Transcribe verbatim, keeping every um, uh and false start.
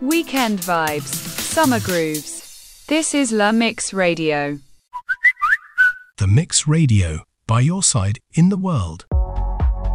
Weekend vibes, summer grooves. This is La Mix Radio. The Mix Radio, by your side in the world.